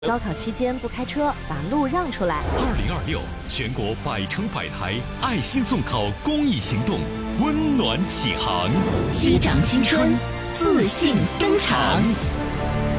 高考期间不开车，把路让出来。 2026全国100城100台爱心送考公益行动温暖启航， 击掌青春，自信登场。